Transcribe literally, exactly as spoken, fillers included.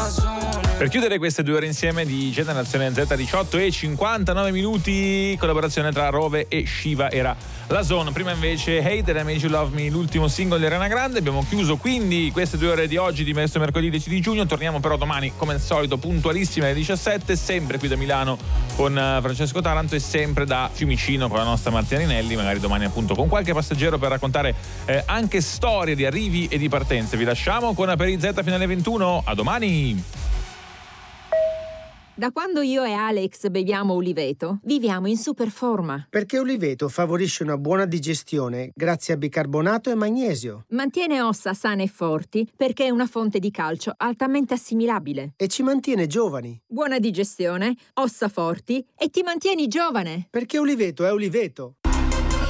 Per chiudere queste due ore insieme di Generazione Z, diciotto e cinquantanove minuti, collaborazione tra Rove e Shiva era la Zone. Prima invece Hey That I Made You Love Me, l'ultimo singolo di Ariana Grande. Abbiamo chiuso quindi queste due ore di oggi di questo mercoledì dieci di giugno. Torniamo però domani come al solito puntualissime alle diciassette, sempre qui da Milano con Francesco Taranto e sempre da Fiumicino con la nostra Martina Rinelli, magari domani appunto con qualche passeggero per raccontare eh, anche storie di arrivi e di partenze. Vi lasciamo con Aperi Z fino alle ventuno. A domani! Da quando io e Alex beviamo Uliveto, viviamo in super forma. Perché Uliveto favorisce una buona digestione grazie a bicarbonato e magnesio. Mantiene ossa sane e forti perché è una fonte di calcio altamente assimilabile. E ci mantiene giovani. Buona digestione, ossa forti e ti mantieni giovane. Perché Uliveto è Uliveto.